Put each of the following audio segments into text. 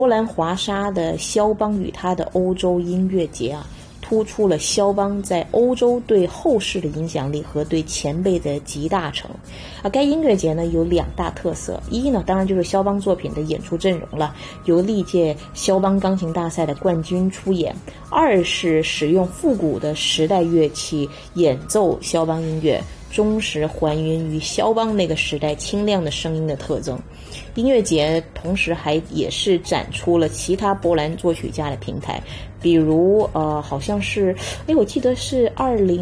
波兰华沙的肖邦与他的欧洲音乐节突出了肖邦在欧洲对后世的影响力和对前辈的集大成。该音乐节呢有2大特色，一呢当然就是肖邦作品的演出阵容了，由历届肖邦钢琴大赛的冠军出演；二是使用复古的时代乐器演奏肖邦音乐，忠实还原于肖邦那个时代清亮的声音的特征。音乐节同时也是展出了其他波兰作曲家的平台，比如好像是我记得是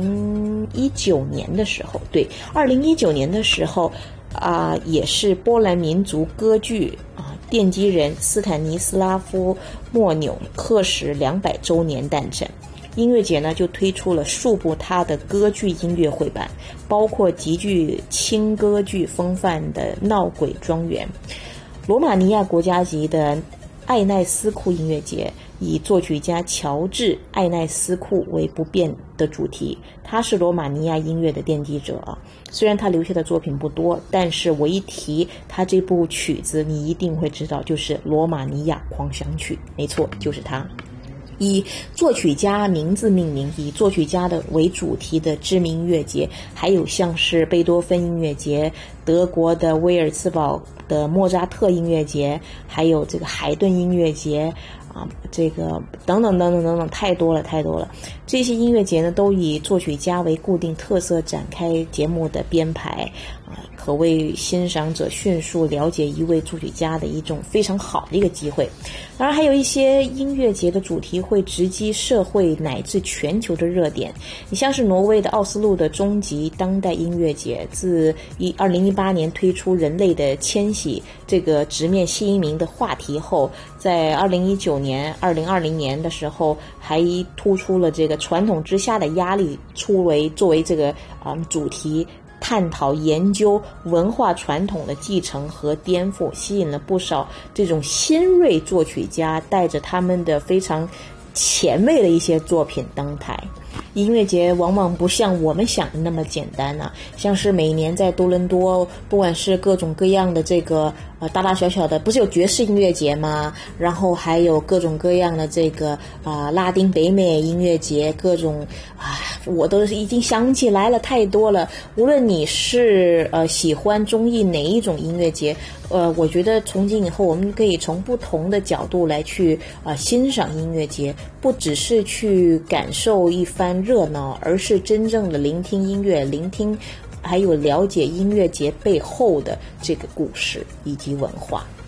2019年的时候，对，2019年的时候也是波兰民族歌剧奠基人斯坦尼斯拉夫·莫纽克什200周年诞辰。音乐节呢就推出了数部他的歌剧音乐会版，包括极具轻歌剧风范的《闹鬼庄园》。罗马尼亚国家级的艾奈斯库音乐节以作曲家乔治·艾奈斯库为不变的主题，他是罗马尼亚音乐的奠基者虽然他留下的作品不多，但是我一提他这部曲子，你一定会知道，就是《罗马尼亚狂想曲》，没错，就是他。以作曲家名字命名，以作曲家的为主题的知名音乐节，还有像是贝多芬音乐节、德国的威尔茨堡的莫扎特音乐节，还有这个海顿音乐节这个等等等等等等，太多了。这些音乐节呢，都以作曲家为固定特色展开节目的编排可谓欣赏者迅速了解一位作曲家的一种非常好的一个机会。当然还有一些音乐节的主题会直击社会乃至全球的热点，你像是挪威的奥斯陆的终极当代音乐节，自2018年推出人类的迁徙这个直面新移民的话题后，在2019年2020年的时候还突出了这个传统之下的压力作为这个主题，探讨研究文化传统的继承和颠覆，吸引了不少这种新锐作曲家带着他们的非常前卫的一些作品登台。音乐节往往不像我们想的那么简单像是每年在多伦多，不管是各种各样的这个大大小小的，不是有爵士音乐节吗？然后还有各种各样的这个拉丁北美音乐节，各种我都已经想起来了，太多了。无论你是喜欢中意哪一种音乐节，我觉得从今以后我们可以从不同的角度来去欣赏音乐节，不只是去感受一番热闹，而是真正的聆听音乐，还有了解音乐节背后的这个故事以及文化。